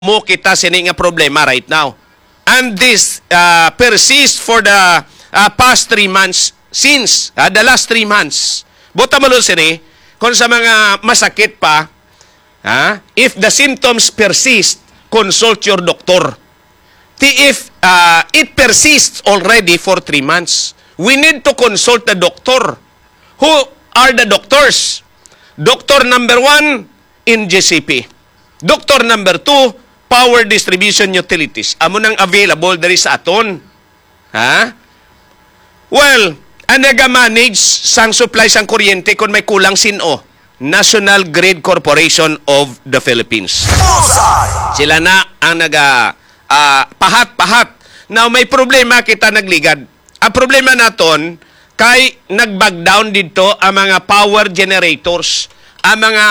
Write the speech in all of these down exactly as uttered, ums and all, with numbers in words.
mo kita sini nga problema right now. And this uh, persists for the uh, past three months since uh, the last three months. Buta malun sini, kung sa mga masakit pa, uh, if the symptoms persist, consult your doctor. If uh, it persists already for three months, we need to consult the doctor. Who are the doctors? Doctor number one, in G C P. Doctor number two, Power Distribution Utilities. Amo nang available dari sa aton. Ha? Well, ang naga-manage sang supply sang kuryente kung may kulang sino? National Grid Corporation of the Philippines. Sila na ang naga uh, pahat-pahat. Now, may problema kita nagligad. Ang problema naton, kay nag-backdown dito ang mga power generators, ang mga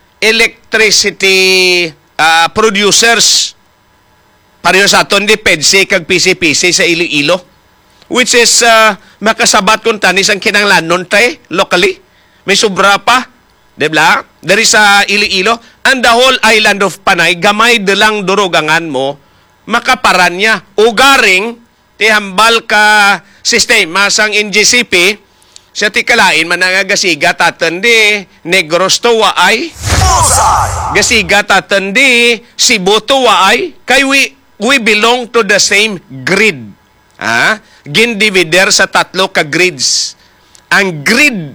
electricity uh, producers, pareho sa aton di P E D S I kag P C P C sa Iloilo, which is uh, makasabat kung tanis ang kinanglanon tay locally. May sobra pa, diba? Dari sa Iloilo, and the whole island of Panay, gamay delang durugangan mo, makaparan niya. Ugaring, tihambal ka sistema sang N G C P, sa tikalain manangagasiga tatandi Negros to waay, gasiga tatandi Cebu to waay, kay we, we belong to the same grid. Ha? Gindivider sa tatlo ka grids. Ang grid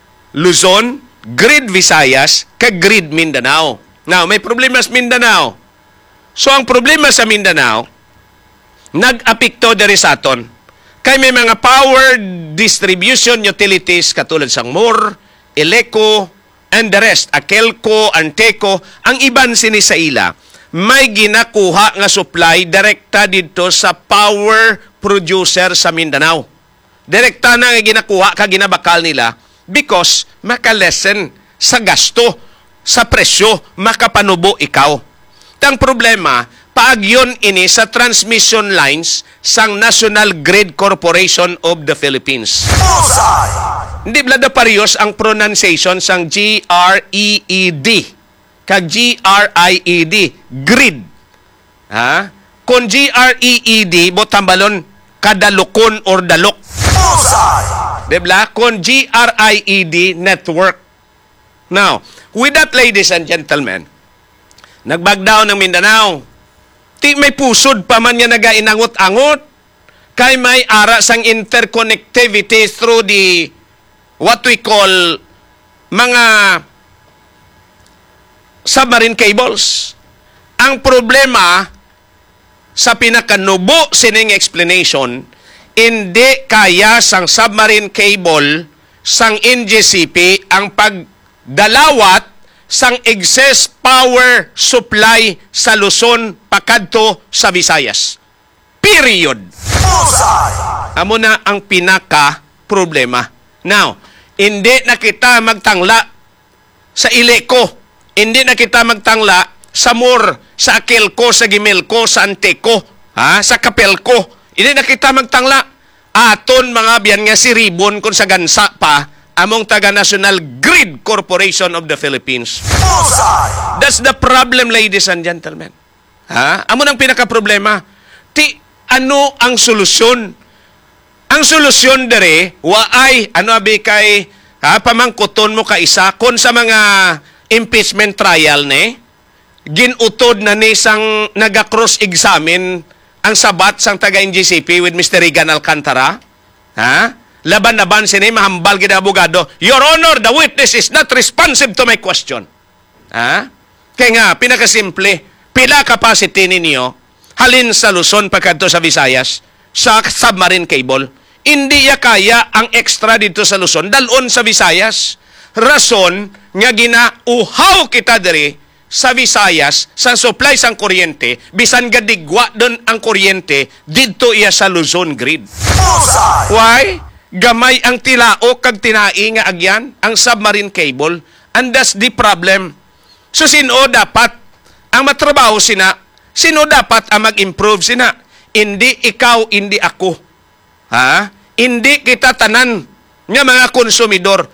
Luzon, grid Visayas, ka grid Mindanao. Now, may problema sa Mindanao. So, ang problema sa Mindanao, nag-apekto dari sa aton. Kay may mga power distribution utilities katulad sang M O R, Eleco, and the rest, Akelco, Anteco, ang iban sini sa ila, may ginakuha nga supply direkta dito sa power producer sa Mindanao. Direkta na nga ginakuha ka ginabakal nila because makalesen sa gasto, sa presyo, makapanubo ikaw. Tang problema, paagyon ini sa transmission lines sang National Grid Corporation of the Philippines. Hindi blada parehas ang pronunciation sang G R E E D kag G R I E D, grid. Ha? Kung G R E E D, botambalon kadalukon or dalok. Dibla? Kung G R I E D, network. Now, with that, ladies and gentlemen, nagbagdaw ng Mindanao, ti may pusod pa man niya nagainangot-angot, kay may ara sang interconnectivity through the what we call mga submarine cables. Ang problema sa pinakanubo sining explanation, hindi kaya sang submarine cable sang N G C P ang pagdalawat sang excess power supply sa Luzon pakadto sa Visayas. Period. Amo na ang pinaka problema. Now, hindi na kita magtangla sa Ileco, hindi na kita magtangla sa M O R, sa Akelco, sa Gimelco, sa Anteco, ha? Sa Capelco. Hindi na kita magtangla. Aton mga biyan nga si Ribon kung sa gansa pa, among taga-National Grid Corporation of the Philippines. That's the problem, ladies and gentlemen. Ha? Amo nang pinaka-problema. Ti, ano ang solusyon? Ang solusyon dere, waay, ano abi kay, ha, pamangkuton mo ka isa, kung sa mga impeachment trial ne, ginutod na ni sang naga-cross-examine ang sabat sang taga-N G C P with Mister Regan Alcantara. Ha? Laban-laban sini, mahambal gina abogado. Your Honor, the witness is not responsive to my question. Ha? Kaya nga, pinakasimple, pila capacity ninyo, halin sa Luzon pagkadto sa Visayas, sa submarine cable, hindi ya kaya ang extra dito sa Luzon, dalon sa Visayas. Rason, nga ginauhaw kita diri sa Visayas, sa supply sang kuryente, bisan gadigwa doon ang kuryente, dito iya sa Luzon grid. Why? Gamay ang tilao kag tinai nga agyan ang submarine cable, and that's the problem. So sino dapat ang matrabaho sina? Sino dapat ang mag-improve sina? Hindi ikaw, hindi ako. Ha? Hindi kita tanan nga mga konsumidor.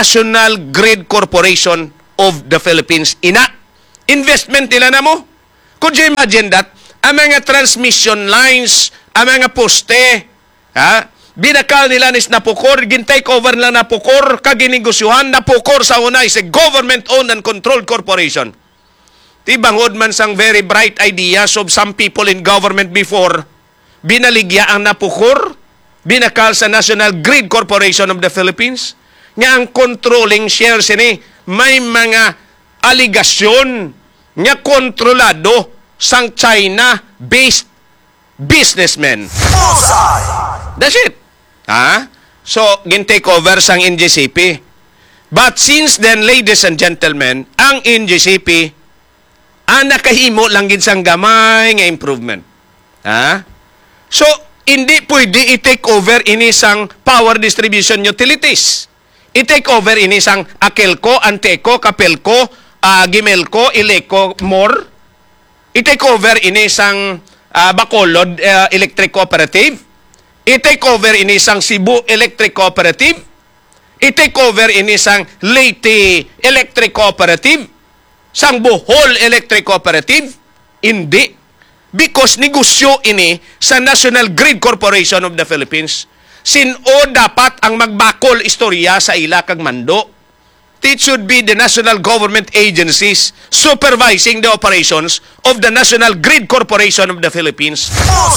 National Grid Corporation of the Philippines ina. Investment nila na mo. Could you imagine that? Ang mga transmission lines, ang mga poste, ha? Binakal nila nis napukor, gin-take over lang napukor, kaginigusyuhan, napukor sa una is a government-owned and controlled corporation. Tibangod man sang very bright ideas of some people in government before, binaligya ang napukor, binakal sa National Grid Corporation of the Philippines, nga ang controlling shares ini, may mga aligasyon nga kontrolado sang China-based businessmen. That's it. Ha? So, gin-take over sang N G C P. But since then, ladies and gentlemen, ang N G C P, ang nakahimo lang gid sang gamay nga improvement. Ha? So, hindi pwede i-take over ini sang power distribution utilities. I-take over ini sang Akelco, Anteco, Capelco, uh, Gimelco, Ileco, More. I-take over ini sang uh, Bacolod uh, Electric Cooperative. I-take over ini sang Cebu Electric Cooperative. I-take over ini sang Leyte Electric Cooperative. Sang Bohol Electric Cooperative. Hindi. Because negosyo ini sa National Grid Corporation of the Philippines. Sino dapat ang magbakol istorya sa ila kag mando? It should be the national government agencies supervising the operations of the National Grid Corporation of the Philippines.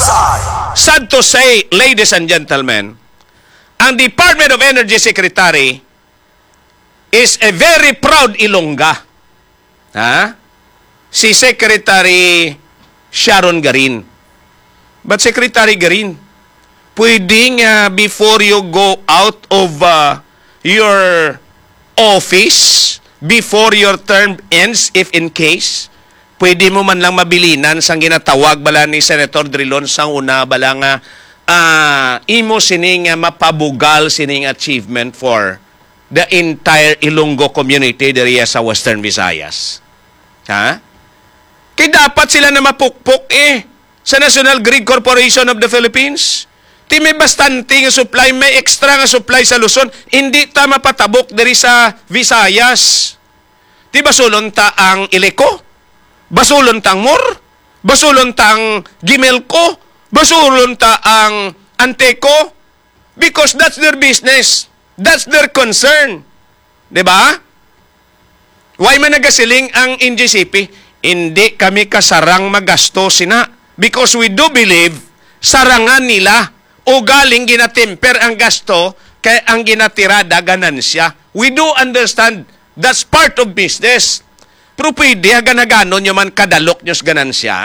Sad to say, ladies and gentlemen, ang Department of Energy Secretary is a very proud Ilongga. Ha? Si Secretary Sharon Garin. But Secretary Garin, pwedeng uh, before you go out of uh, your office, before your term ends, if in case, pwede mo man lang mabilinan sang ginatawag bala ni Senator Drilon sang una bala nga uh, imo sining uh, mapabugal sining achievement for the entire Ilonggo community diriya sa Western Visayas. Ha? Kaya dapat sila na mapukpok eh sa National Grid Corporation of the Philippines. Ti may bastante nga supply, may extra nga supply sa Luzon, hindi ta mapatabok diri sa Visayas. Ti basulon ta ang Ileco, basulon ta ang More, basulon ta ang Gimelco, basulon ta ang Anteco, because that's their business. That's their concern. Diba? Why man nagasiling ang N G C P? Hindi kami kasarang magasto sina. Because we do believe sarangan nila o galing ginatemper ang gasto kay ang ginatirada ganansya. We do understand that's part of business. Pero pwede ganaganon nyo man kadalok nyo ganansya.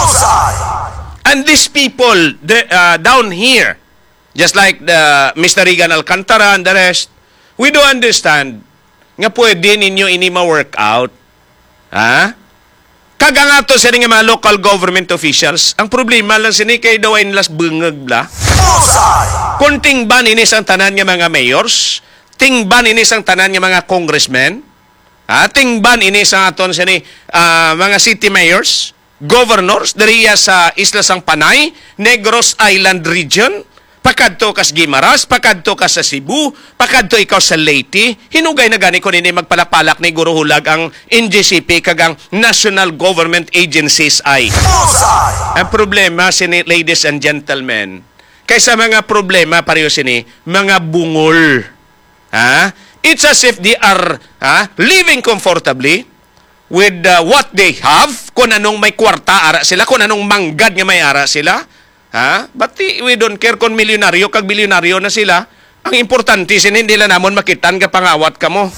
And these people the, uh, down here, just like the Mister Regan Alcantara and the rest, we do understand nga pwede ninyo ini ma-work out. Ha? Kaga nga to sa mga local government officials, ang problema lang sini kay daw ay nilas bungag bla. Kunting ban inis ang tanan nga mga mayors, ting ban inis ang tanan nga mga congressmen, ha? Ting ban inis ang aton sini uh, mga city mayors, governors diriya sa Isla Sang Panay, Negros Island region, pakadto kas Guimaras, pakadto kas sa Cebu, pakadto ikaw sa Leyte, hinugay na gani ko nini magpalakpalak ni Guro Hulag ang N G C P kagang National Government Agencies ay. Ang problema sini, ladies and gentlemen, kaysa mga problema pareho sini, mga bungol. Ha? It's as if they are ha, living comfortably with uh, what they have, kung anong may kwarta ara sila, kung anong manggad nga may ara sila. Ha? But we don't care kung milyonaryo kag bilyonaryo na sila. Ang importante sin hindi la namon makitan ka pangawat ka mo.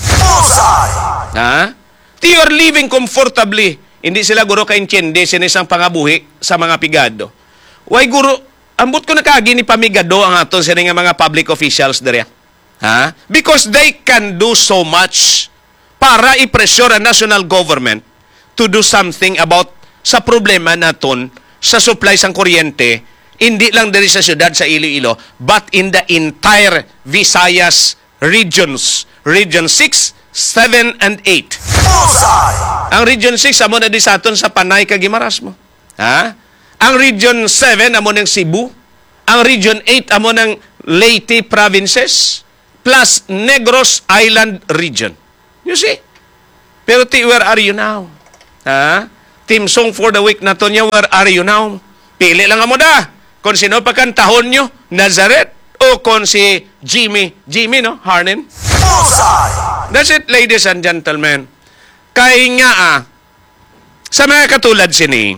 Ha? They are living comfortably. Hindi sila guro ka intindi sin isang pangabuhi sa mga pigado. Why guro, ambot ko nakagi ni pamigado ang aton sin nga mga public officials dere. Ha? Because they can do so much para i-pressure ang national government to do something about sa problema naton sa supply sang kuryente. Hindi lang dari sa syudad sa Iloilo, but in the entire Visayas regions. Region six, seven, and eight. Ang Region six, amo na di sa aton sa Panay kag Guimaras mo. Ha? Ang Region seven, amo ng Cebu. Ang Region eight, amo ng Leyte provinces. Plus Negros Island region. You see? Pero ti, where are you now? Ha? team song for the week na to niya, where are you now? Pili lang mo da. Kung sino pa kantahon nyo, Nazareth, o kung si Jimmy, Jimmy, no? Harnin. That's it, ladies and gentlemen. Kaya nga, ah, sa mga katulad sini,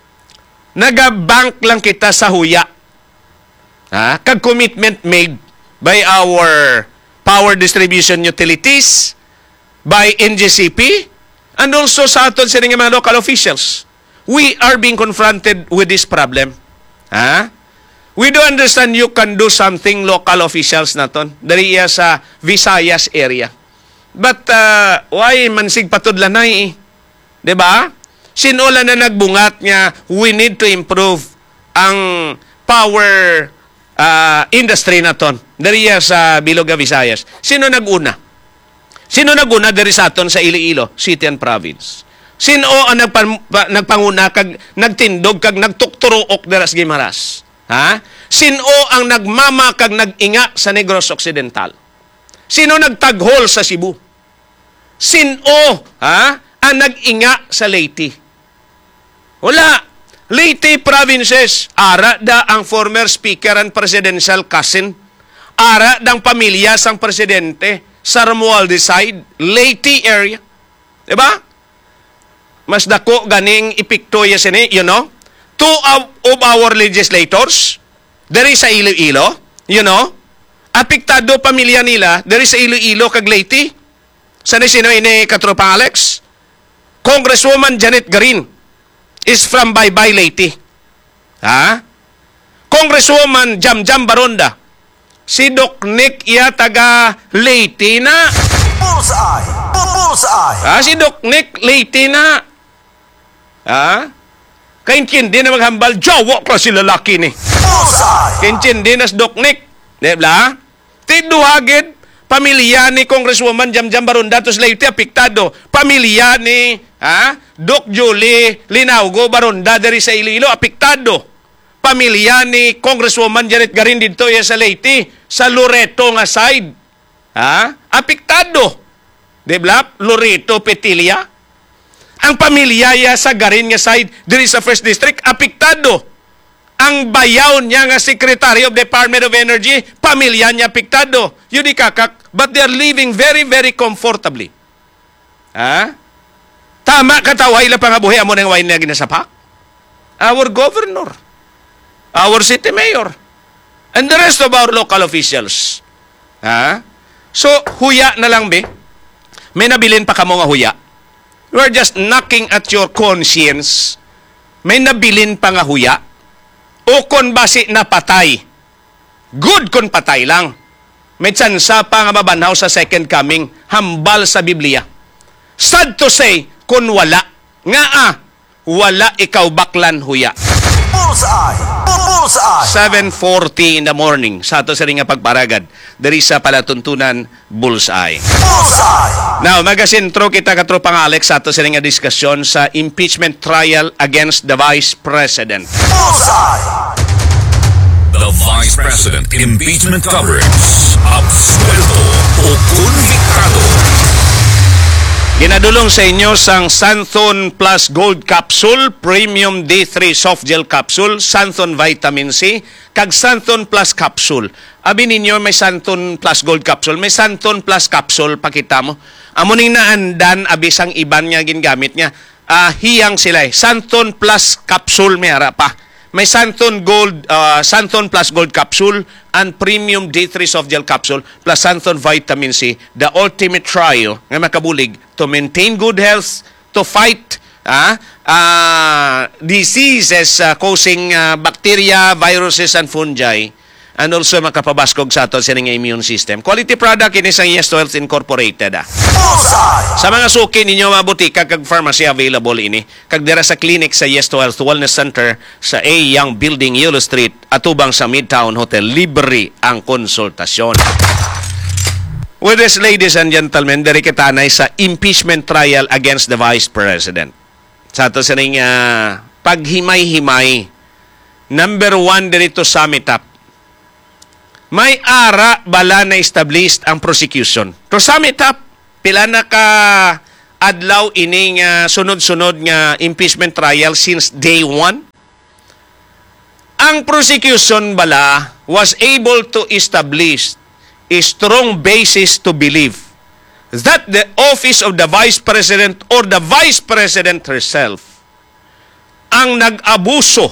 nagabank lang kita sa huya. Ha? Kag commitment made by our power distribution utilities, by N G C P, and also sa aton sa mga local officials. We are being confronted with this problem. Ha? We do understand you can do something, local officials naton, dari sa Visayas area. But uh, why mansig patudlanay eh? Diba? Sinola na nagbungat nga, we need to improve ang power uh, industry naton dari sa Biloga, Visayas. Sino naguna? Sino naguna dari sa aton sa Iloilo, City and Province? Sino ang nagpan, pa, nagpanguna kag nagtindog kag nagtukturuok dari sa Gimaras? Ha? Sino ang nagmama kag naginga sa Negros Occidental? Sino nagtaghol sa Cebu? Sino ha, ang nag-inga sa Leyte? Wala. Leyte provinces, ara da ang former speaker and presidential cousin. Ara dang pamilya sang presidente sa Romualdez side, Leyte area. Diba? Mas dako ganing ipiktoya sini, you know? Two of, of our legislators, dari sa Iloilo, you know? Apektado pamilya nila, dari sa Iloilo kag Leyte. Sana sino ini katropang Alex? Congresswoman Janet Garin is from Baybay, Leyte. Ha? Congresswoman Jamjam Baronda. Si Doc Nick iya taga Leyte na. Bullseye! Bullseye! Ha? Si Doc Nick Leyte na. Ha? Kaintindi na maghambal, jowo ko si lalaki ni. Bullseye! Kaintindi na si Doc Nick. Diba? Tiduhagid. Pamilya ni Congresswoman Jamjam Baronda tos Leyte apektado. Pamilya ni ha, Doc Julie Linaugo Baronda dari sa Iloilo apektado. Pamilya ni Congresswoman Janet Garin dito ya sa Leyte, sa Loreto nga side. Ha? Apektado. Diba? Loreto, Petilia. Ang pamilya ya sa Garin nga side diri sa First District apektado. Ang bayaw niya nga Secretary of Department of Energy, pamilya niya apektado. Yun di kakak, but they are living very, very comfortably. Ha? Tama kataway la pangabuhi amo nang wain na ginasapak? Our governor, our city mayor, and the rest of our local officials. Ha? So, huya na lang, be. May nabilin pa kamo nga huya. You are just knocking at your conscience. May nabilin pa nga huya. O kon basi na patay. Good kon patay lang. May tsansa pa nga mabanhaw sa second coming. Hambal sa Biblia. Sad to say, kon wala. Nga ah, wala ikaw baklan huya. Bullseye! Bullseye! seven forty in the morning. Sa ato sa ring nga pagparagad. Dari sa palatuntunan, Bullseye. Bullseye! Now, magasintro kita katropang Alex sa ato sa ring nga diskusyon sa impeachment trial against the Vice President. Bullseye! The Vice President impeachment coverage. Absuelto o konviktado. Ginadulong sa inyo sang Santhon Plus Gold Capsule, Premium D three Soft Gel Capsule, Santhon Vitamin C, kag Santhon Plus Capsule. Abi ninyo may Santhon Plus Gold Capsule, may Santhon Plus Capsule, pakita mo. Amo ning naandan, abi sang iban nga gingamit niya. Uh, hiyang sila eh. Santhon Plus Capsule may harap pa. May Santhon Gold, uh, Santhon Plus Gold Capsule and Premium D three Soft Gel Capsule plus Santhon Vitamin C, the ultimate trio nga makabulig to maintain good health, to fight uh, uh, diseases uh, causing uh, bacteria, viruses, and fungi, and also makapabaskog sa ato sa immune system. Quality product ini sang Yes to Health Incorporated. Ah. Sa mga suki ninyo mga butika kag pharmacy available ini. Kag dira sa clinic sa Yes to Health Wellness Center sa A. Young Building, Yolo Street, atubang sa Midtown Hotel, libre ang konsultasyon. With this, ladies and gentlemen, diri kita na sa impeachment trial against the Vice President. Sa ato sa ning uh, paghimay-himay, number one dito sa Summit Up. May ara bala na established ang prosecution. To sum it up, pila na ka adlaw ini nga sunod-sunod nga impeachment trial since day one. Ang prosecution bala was able to establish a strong basis to believe that the office of the Vice President or the Vice President herself ang nag-abuso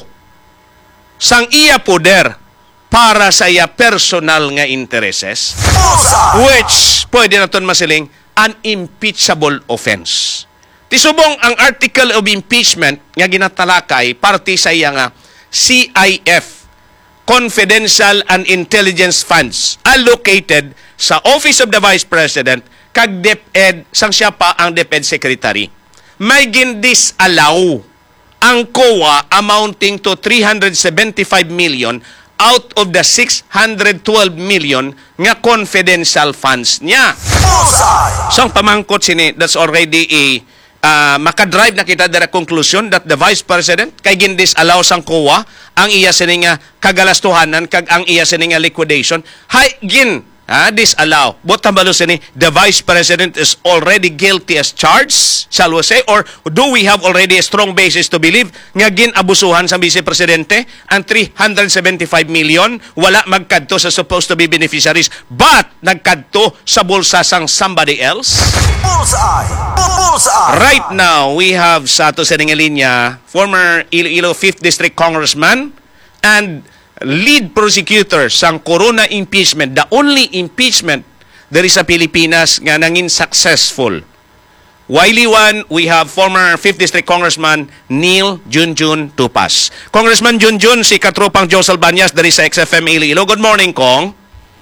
sang iya poder para sa iya personal nga intereses, Bullseye. which pwede naton masiling an impeachable offense. Tisubong ang article of impeachment nga ginatalakay parte sa iya nga C I F, Confidential and Intelligence Funds, allocated sa Office of the Vice President kag DepEd sang siya pa ang DepEd Secretary. May gin-disallow ang C O A amounting to three hundred seventy-five million out of the six hundred twelve million nga confidential funds niya. Bullseye. So, ang pamangkot sini, that's already a uh, makadrive na kita dira conclusion that the Vice President kay gin-disallow sang C O A ang iya sini nga kagalastuhanan kag ang iya sini nga liquidation hay gin ah, disallow. But tambalo sini, the Vice President is already guilty as charged, shall we say, or do we have already a strong basis to believe nga gin-abusuhan sa Vice Presidente ang three hundred seventy-five million wala magkadto sa supposed to be beneficiaries but nagkadto sa bulsa sang somebody else? Bullseye. Bullseye. Right now, we have sa ato sa linya, former Iloilo fifth District Congressman and lead prosecutor sang Corona impeachment, the only impeachment there is sa Pilipinas nga nangin successful. Wiley one, we have former fifth District Congressman Neil Junjun Tupas. Congressman Junjun, si katropang Joe Salbanyas dari sa X F M Iloilo. Good morning, Kong.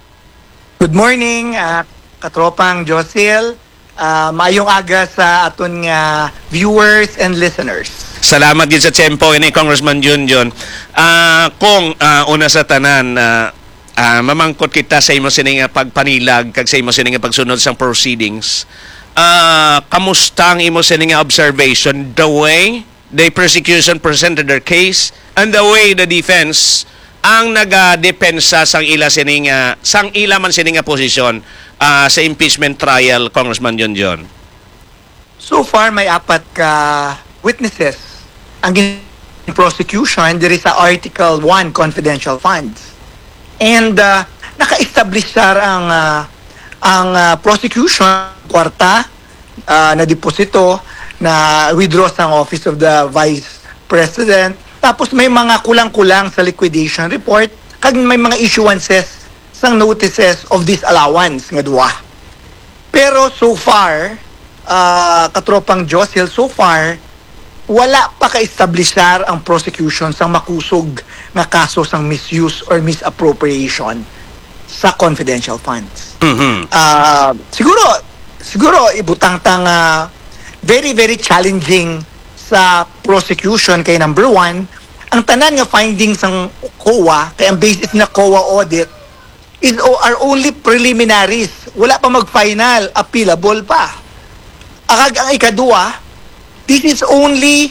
Good morning, uh, katropang Josil. Uh, maayong aga sa aton nga viewers and listeners. Salamat gid sa tempo ini Congressman Junjun. Ah, kung ah, una sa tanan na ah, mamangkot kita sa imo sini nga pagpanilag kag sa imo sini nga pagsunod sang proceedings. Ah, kamusta ang imo sini nga observation the way the prosecution presented their case and the way the defense ang nagadepensa sang ila sini nga sang ila man sini nga posisyon ah, sa impeachment trial, Congressman Junjun? So far, may apat ka witnesses ang gin- prosecution diri sa Article one Confidential Funds. And uh, naka-establish sir ang uh, ang uh, prosecution kwarta uh, na deposito na withdraw sa Office of the Vice President. Tapos may mga kulang-kulang sa liquidation report kag may mga issuances sang notices of disallowance nga duwa. Pero so far, uh, katropang Josil, so far, wala pa ka-establishar ang prosecution sang makusog nga kaso sang misuse or misappropriation sa confidential funds. Mhm. Uh, siguro, siguro ibutang tang uh, very, very challenging sa prosecution kay number one, ang tanan nga findings ng C O A, kay ang basis na C O A audit, is are only preliminaries. Wala pa mag-final, appealable pa. Akag ang ikadua, this is only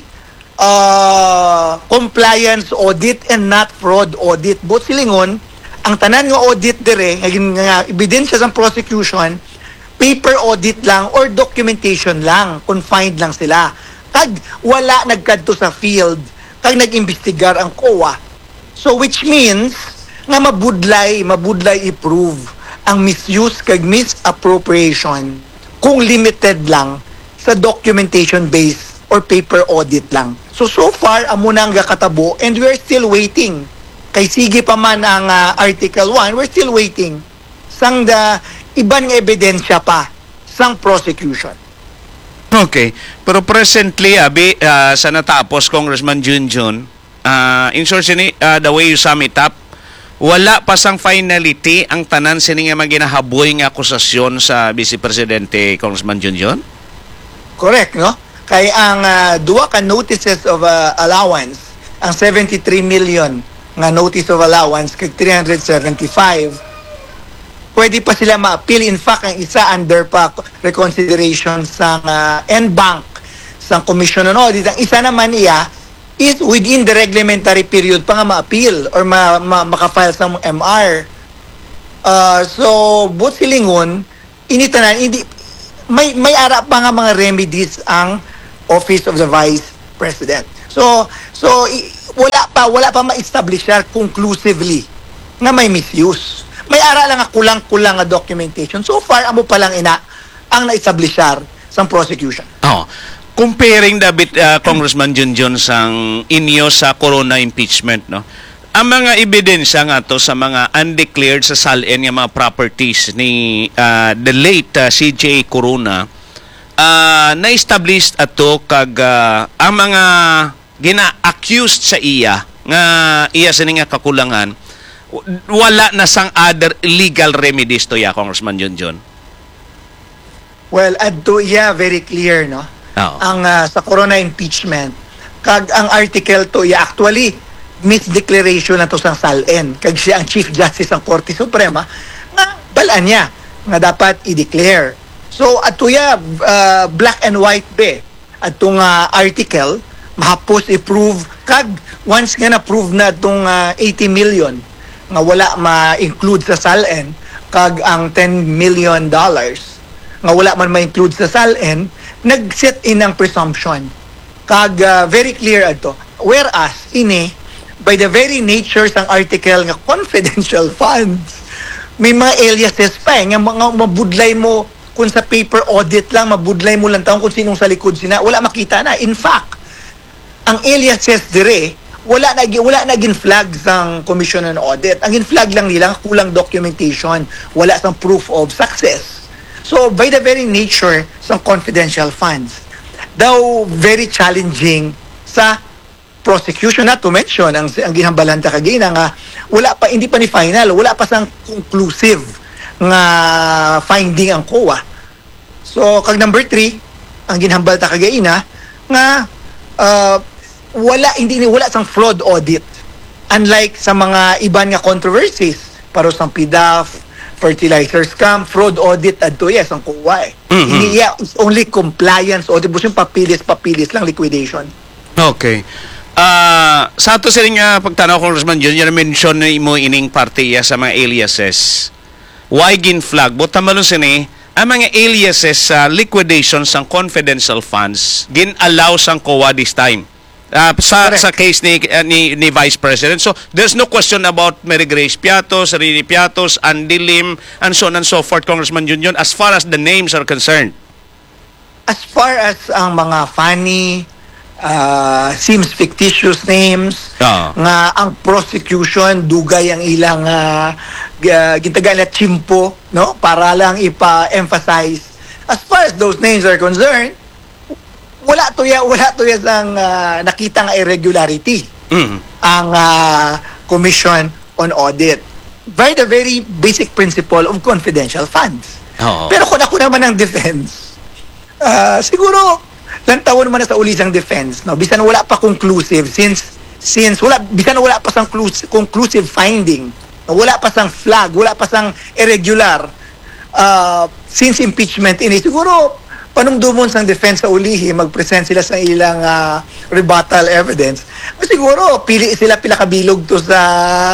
uh, compliance audit and not fraud audit. Both silingon, ang tanan nga audit dire, nga, nga ebidensya sa prosecution, paper audit lang or documentation lang, confined lang sila. Kag wala nagkadto sa field, kag nag-imbestigar ang C O A. So which means, nga mabudlay, mabudlay i-prove ang misuse kag misappropriation kung limited lang sa documentation based or paper audit lang. So, so far, amo na ang gakatabo and we're still waiting. Kay sige pa man ang uh, Article one, we're still waiting sang the iban nga ebidensya pa sang prosecution. Okay. Pero presently, abi, uh, sa natapos, Congressman Junjun, uh, in short, sini, uh, the way you sum it up, wala pa sang finality ang tanan sini nga maginahaboy nga akusasyon sa Vice Presidente, Congressman Junjun? Correct, no? Kay ang uh, duwa ka notices of uh, allowance, ang seventy-three million nga notice of allowance kay three hundred seventy-five, pwede pa sila ma-appeal. In fact, ang isa under pa reconsideration sa uh, N Bank sa Commission on Audit. Ang isa naman iya is within the reglementary period pa nga ma-appeal or ma, ma, makafile sa M R. Uh, so, both silingon, initanan, hindi, may may ara pa nga mga remedies ang Office of the Vice President. So so i- wala pa wala pa ma-establish siya conclusively nga may misuse. May ara lang nga kulang-kulang nga documentation. So far amo pa lang ina ang na-establish siya sa prosecution. Oh. Comparing David uh, Congressman Junjun sang inyo sa corona impeachment, no? Ang mga ebidensya nga to sa mga undeclared sa S A L N nga mga properties ni uh, the late uh, C J Corona, uh, na-establish ato kag uh, ang mga gina-accused sa iya nga iya sa nga kakulangan, wala na sang other legal remedies to ya, Congressman Junjun. Well, adto yeah, very clear, no? Oo. Ang uh, sa corona impeachment, kag ang article to yeah, actually misdeclaration na to sang S A L N, kag siya ang Chief Justice ng Korte Suprema, nga balaan niya nga dapat i-declare. So ato yeah, uh, black and white be atong uh, article mahapos i-prove kag once nga na-prove na itong uh, eighty million nga wala ma-include sa S A L N kag ang ten million dollars nga wala man ma-include sa S A L N, nag-set in ang presumption. Kag uh, very clear ato. Whereas, ini, by the very nature sang article nga confidential funds, may mga aliases pa eh, nga mga mabudlay mo, kung sa paper audit lang, mabudlay mo lang taon kung sinong sa likod sina, wala makita na. In fact, ang aliases dire, wala na wala na gin flag sang Commission on Audit. Ang gin flag lang nila kulang documentation, wala sang proof of success. So, by the very nature sa confidential funds, daw very challenging sa prosecution, not to mention, ang, ang ginhambalan ta kagina nga, wala pa, hindi pa ni final, wala pa sang conclusive nga finding ang C O A. So, kag number three, ang ginhambal ta kagina, nga, uh, wala, hindi, wala sang fraud audit. Unlike sa mga iban nga controversies, paros sang P D A F, fertilizer scam, fraud audit adto yes ang kuha eh. Mm-hmm. Hindi yeah, it's only compliance audit, bus yung papilis-papilis lang liquidation. Okay. Ah, sa ato sa rin nga pagtanaw, Congressman Jun, yan mention na mo ining partiya sa mga aliases. Why gin flag? Buta malun sini, ang mga aliases sa liquidation sang confidential funds gin allow sang C O A this time. Uh, sa Correct. sa case ni, uh, ni ni Vice President. So there's no question about Mary Grace Piatos, Rini Piatos, Andy Lim, and so on and so forth, Congressman Junjun, as far as the names are concerned. As far as ang mga funny, uh, seems fictitious names, Ah. nga ang prosecution dugay ang ilang uh, gintagaan na chimpo, no? Para lang ipa-emphasize. As far as those names are concerned, wala to ya wala to ya sang uh, nakita nga irregularity Mm. ang uh, Commission on Audit by the very basic principle of confidential funds. Oo. Pero kung ako naman ang defense, uh, siguro lang tawon naman na sa uli sang defense, no? Bisan wala pa conclusive since since wala bisan wala pa sang clus- conclusive finding, no? Wala pa sang flag, wala pa sang irregular uh, since impeachment ini, siguro panumdumon sang defense sa ulihi, mag-present sila sa ilang uh, rebuttal evidence. Siguro, pili sila pila kabilog to sa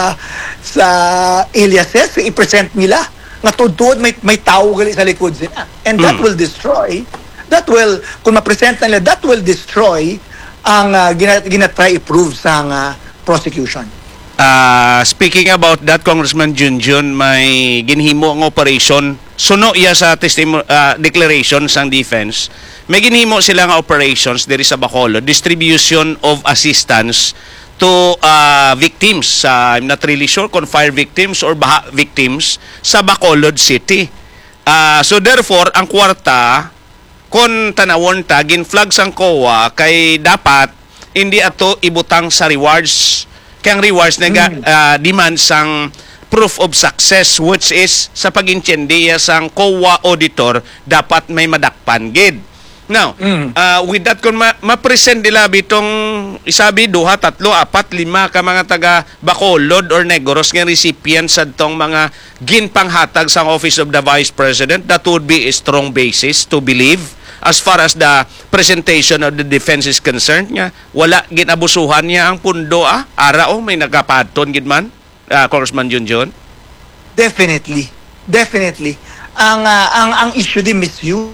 sa aliases, i-present nila. Nga tudtod, may, may tao gali sa likod sila. And that Mm. will destroy, that will, kung ma-present nila, that will destroy ang uh, gina, ginatry i-prove sa uh, prosecution. Uh, speaking about that, Congressman Junjun, may ginhimo ang operation. Suno iya sa testimo, uh, declaration sang defense. May ginhimo sila nga operations diri sa Bacolod, distribution of assistance to uh, victims. Uh, I'm not really sure kung fire victims or baha victims sa Bacolod City. Uh, so therefore, ang kwarta, kung tanawon ta, gin-flag sang C O A, kay dapat hindi ato ibutang sa rewards. Kaya ang rewards na Mm. uh, demand sang proof of success, which is sa pag-intyendiya sang C O A auditor, dapat may madakpan gid. Now, Mm. uh, with that, kung ma- ma-present nila bitong isabi, duha, tatlo, apat, lima ka mga taga Bacolod or Negros nga recipients sa tong mga ginpanghatag sang Office of the Vice President, that would be a strong basis to believe as far as the presentation of the defense is concerned nga wala ginabusuhan niya ang pundo ah ara o may nagapaton gid man, uh, Congressman Junjun. Definitely. Definitely. Ang uh, ang ang issue din misuse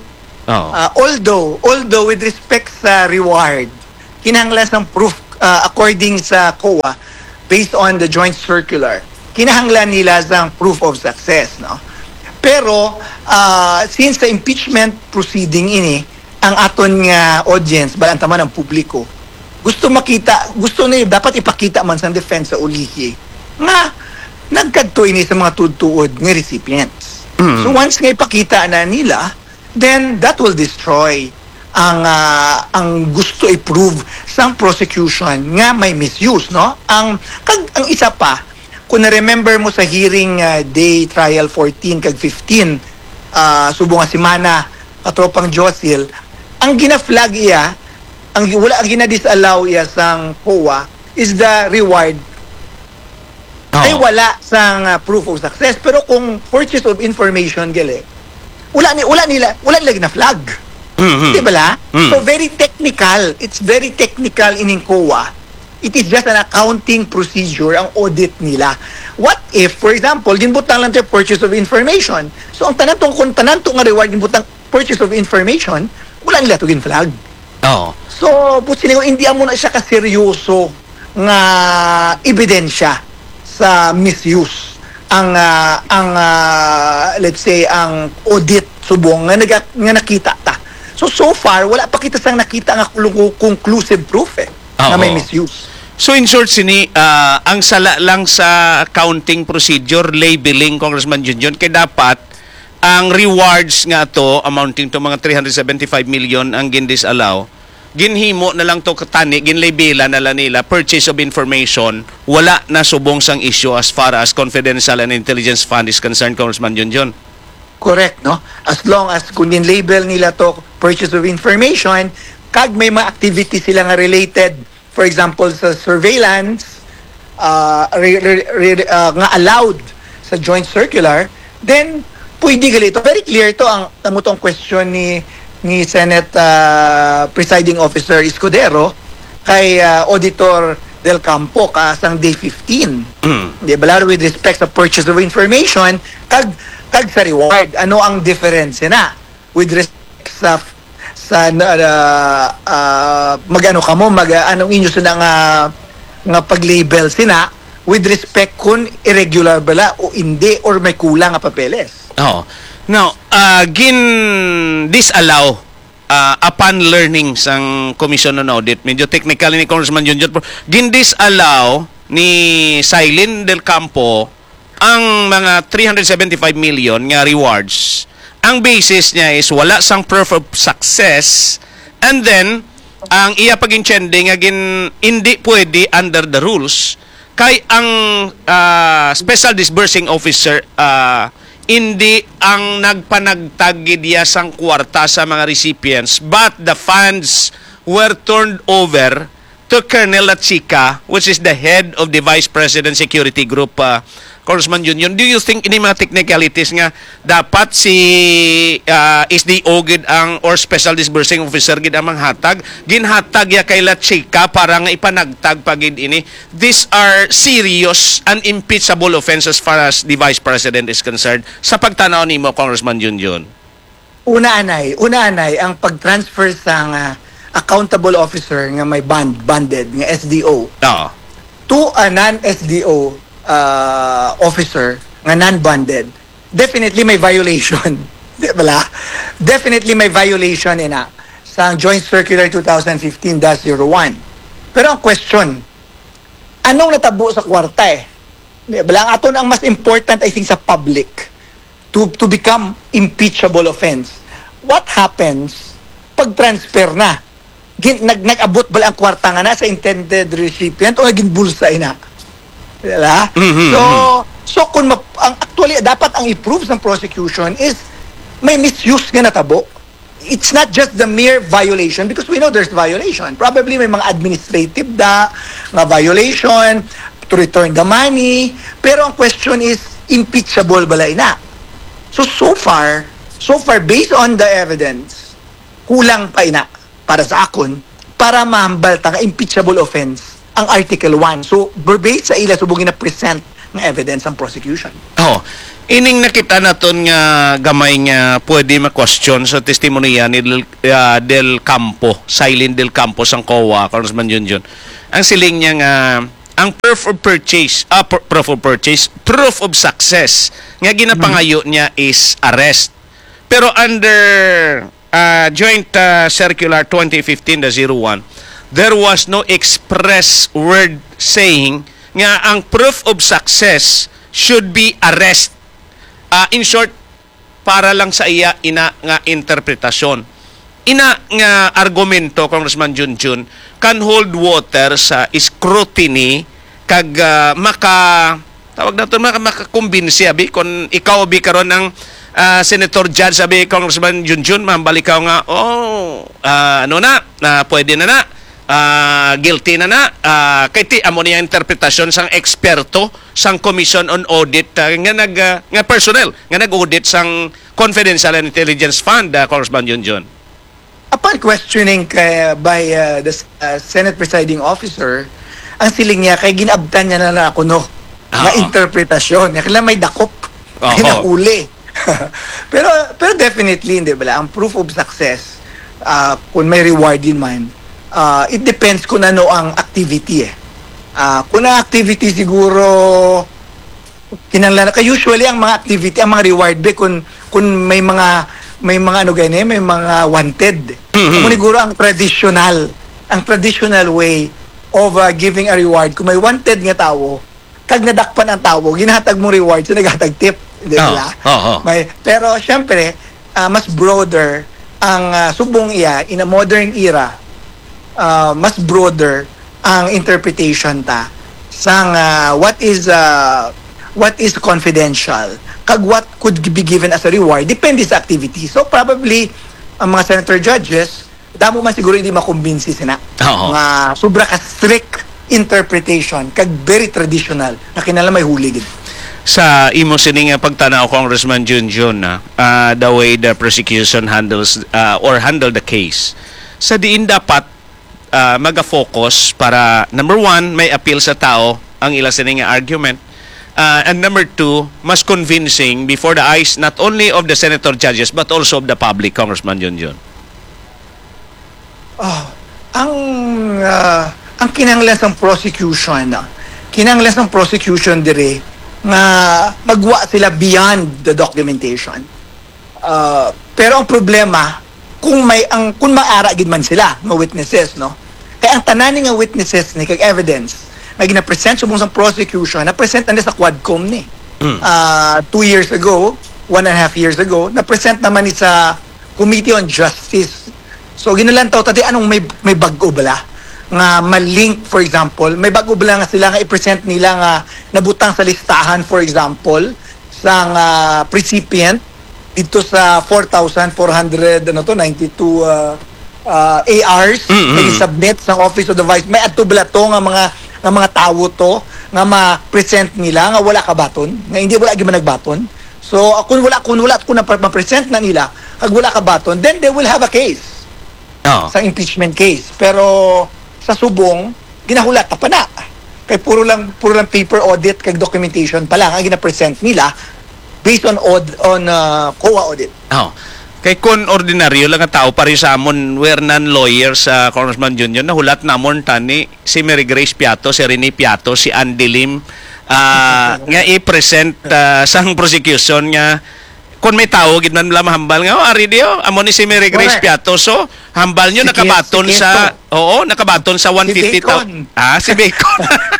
Oo. Uh, although, although with respect sa reward, kinahanglan ng proof uh, according sa C O A, based on the joint circular, kinahanglan nila ng proof of success, no? Pero, uh, since the impeachment proceeding ini, ang aton nga audience, balantaman ng publiko, gusto makita, gusto nila, dapat ipakita man sa defense sa ulihi, nga, nagkadto ini sa mga tudtuod nga recipients. Mm. So, once nga ipakita na nila, then that will destroy ang uh, ang gusto i-prove sa prosecution nga may misuse, no? Ang kag ang isa pa, kung na-remember mo sa hearing uh, day trial fourteen kag fifteen, uh, subong nga si Mana katropang Josil, ang gina-flag iya, ang wala ang gina-disallow iya sang C O A is the reward. Oo. Ay wala sang uh, proof of success, pero kung purchase of information gali, wala ni wala nila wala nila gina-flag. Mhm. Di ba la? Mm. So very technical. It's very technical in C O A. It is just an accounting procedure ang audit nila. What if, for example, ginbutang lang tayo purchase of information. So ang tanan tong kung tanan tong nga reward ginbutang purchase of information, wala nila to gin-flag. Oo. So, putsin ko, hindi mo na siya kaseryoso nga ebidensya sa misuse ang ah, ang ah, let's say ang audit subong nga, naga, nga nakita ta. So so far wala pa kita sang nakita nga kulu- conclusive proof eh na Oo. may misuse. So in short, sini, ah, ang sala lang sa accounting procedure, labeling, Congressman Junjun, kay dapat ang rewards nga to amounting to mga three hundred seventy-five million ang gin-disallow, ginhimo na lang to katani, ginlabela na lang nila purchase of information, wala na subong sang issue as far as confidential and intelligence fund is concerned, Congressman Junjun. Correct, no? As long as kung label nila to purchase of information, kag may mga activity sila nga related, for example, sa surveillance, uh, re, re, re, uh, nga allowed sa joint circular, then pwede gali ito. Very clear to ang tamutong question ni ni Senate uh, Presiding Officer Escudero kay uh, Auditor Del Campo kasang day fifteen. Mm. Di ba, lalo with respect sa purchase of information, kag kag sa reward, ano ang difference na with respect sa sa uh, uh, magano kamo mag uh, anong inyo sila nga nga pag-label sina with respect kung irregular bala o hindi or may kulang nga papeles. Oh. Now, uh, gin disallow uh, upon learning sang Commission on Audit, medyo technical ni Congressman Junjun, gin disallow ni Silene Del Campo ang mga three hundred seventy-five million nga rewards. Ang basis niya is wala sang proof of success, and then ang iya pag-intending nga gin hindi pwede under the rules kay ang uh, special disbursing officer uh, hindi ang nagpanagtagid niya sang kwarta sa mga recipients, but the funds were turned over to Colonel Lachica, which is the head of the Vice President Security Group, uh, Congressman Junjun. Do you think ini mga technicalities nga dapat si uh, S D O gid ang or Special Disbursing Officer gid ang manghatag, ginhatag ya kay Lachica para nga ipanagtag pagid ini? These are serious and impeachable offenses as far as the Vice President is concerned. Sa pagtanaw nimo, Congressman Junjun. Una anay, una anay ang pag-transfer sa nga accountable officer nga may band banded nga S D O Oo. to a non-S D O uh, officer nga non-bonded, definitely may violation. Di ba la? Definitely may violation ina sa Joint Circular twenty fifteen dash zero one. Pero ang question, anong natabo sa kwarta eh? Di ba la? Ang aton ang mas important I think sa public to to become impeachable offense. What happens pag transfer na? Gin, nag, nag-abot ba ang kwarta nga na sa intended recipient o naging bulsa ina? Diba? Mhm. So, so kung map, ang actually dapat ang i-prove ng prosecution is may misuse nga natabo. It's not just the mere violation because we know there's violation. Probably may mga administrative da, nga violation to return the money. Pero ang question is, impeachable bala ina? So, so far, so far, based on the evidence, kulang pa ina para sa akon, para mahambal ta nga impeachable offense ang Article one. So, based sa ila subugin na present ng evidence ang prosecution. Oh, ining nakita naton nga gamay nga pwede ma-question sa testimonya ni Del, uh, Del Campo, Silent Del Campo sang C O A, Congressman Junjun. Ang siling niya nga ang proof of purchase, uh, proof of purchase, proof of success nga ginapangayo niya is arrest. Pero under uh, Joint uh, Circular twenty fifteen dash zero one, there was no express word saying nga ang proof of success should be arrest. Uh, in short, para lang sa iya ina nga interpretasyon. Ina nga argumento, Congressman Junjun, can hold water sa scrutiny kag uh, maka tawag na ito, maka, makakumbinsi abi kung ikaw abi karon ng uh, Senator Judge abi, Congressman Junjun, mambalik ka nga, oh, uh, ano na, na pwede na na, uh, guilty na na, uh, kay ti amo niya interpretasyon sang eksperto sang Commission on Audit uh, nga nag uh, nga personnel nga nag-audit sang Confidential and Intelligence Fund, uh, Congressman Junjun. Upon questioning kay, by uh, the uh, Senate Presiding Officer, ang siling niya, kay ginabtan niya na na ako, no? Na Oo. interpretasyon. Niya, kailangan may dakop. Oo. Kinahuli. pero, pero definitely, hindi ba? Ang proof of success, uh, kung may reward din man, uh, it depends kung ano ang activity eh. Uh, kung ang activity siguro, kinanglan ka usually ang mga activity, ang mga reward be, kung, kung may mga may mga ano ganyan, may mga wanted. Mhm. Kung siguro ang traditional, ang traditional way of uh, giving a reward, kung may wanted nga tao, kag nadakpan ang tao, ginahatag mo reward, so naghatag tip. Di Oo, ba? oo. May, pero syempre, uh, mas broader ang uh, subong iya in a modern era, uh, mas broader ang interpretation ta sang uh, what is uh, what is confidential kag what could be given as a reward depende sa activity. So probably ang mga senator judges damo man siguro hindi makumbinsi sina Oo. nga sobra ka strict interpretation kag very traditional na kinala may huli gid. Sa imo sining nga pagtanaw, Congressman Junjun, na uh, the way the prosecution handles uh, or handle the case, sa diin dapat uh, maga-focus para number one, may appeal sa tao ang ila sining nga argument. Uh, and number two, mas convincing before the eyes not only of the senator judges but also of the public, Congressman Junjun. Oh, ang uh, ang kinanglan sa prosecution, uh, kinanglan sa prosecution dire nga magwa sila beyond the documentation. Uh, pero ang problema kung may ang kung maara gid man sila nga witnesses, no? Kaya ang tanan nga witnesses ni kag evidence na gina-present subong sa prosecution, na-present na sa Quadcom ni. Mm. Uh, two years ago, one and a half years ago, na-present naman ni sa Committee on Justice. So, ginalantaw tati, anong may, may bago bala? Nga malink, for example, may bago bala nga sila nga i-present nila nga nabutang sa listahan, for example, sa nga recipient dito sa four thousand four hundred ano to, ninety-two uh, uh, A Rs Mm-hmm. na i-submit sa Office of the Vice. May ato bala to nga mga nga mga tawo to nga ma-present nila nga wala ka baton, nga hindi wala gyud nagbaton. So kung wala kung wala kung na-present na nila kag wala ka baton, then they will have a case Oh. sa impeachment case. Pero sa subong ginahulat pa na. Kay puro lang puro lang paper audit kag documentation pa lang ang gina-present nila based on od, on uh, C O A audit. Oh. Kay kun ordinaryo lang nga tao pari sa amon we're non-lawyers sa uh, Congressman Junior nahulat namon tani si Mary Grace Piato, si Rene Piato, si Andy Lim uh, nga i-present uh, sang prosecution nga kun may tao gid man lam hambal nga oh, ari dio amon ni si Mary Grace Correct. Piato, so hambal nyo Si nakabaton Keto. sa oo nakabaton sa one fifty Bacon. ah si Bacon.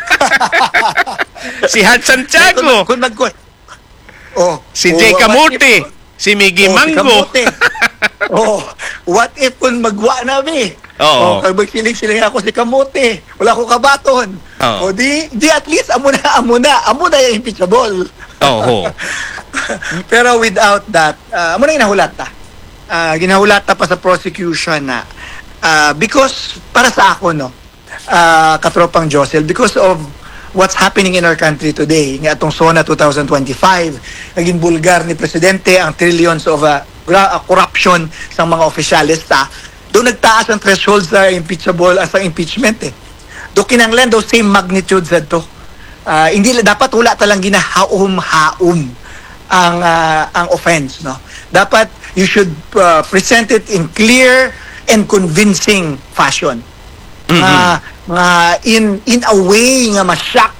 Si Hat Santiago, Kung mag Oh, si oh, Jay what Camote, if- si Miggy Oh, si Mango. Kamote. Oh, what if kung magwa na mi? Oo. Oh, kag magsiling-siling ako si Kamote. Wala ko kabaton. Oo. O di, di at least amo na, amo na, amo na yung impeachable. Oo. Pero without that, uh, amo na ginahulat ta. Uh, ginahulat ta pa sa prosecution na uh, because, para sa ako, no, uh, katropang Josel, because of what's happening in our country today, nga atong SONA twenty twenty-five, naging bulgar ni Presidente ang trillions of uh, gra- uh, corruption sa mga opisyalista, doon nagtaas ang threshold sa impeachable as ang impeachment eh. Do kinanglan daw same magnitude sa to ah, hindi dapat wala talang ginahaom-haom ang ah, ang offense, no. Dapat you should ah, present it in clear and convincing fashion. Nga nga in in a way nga ma-shock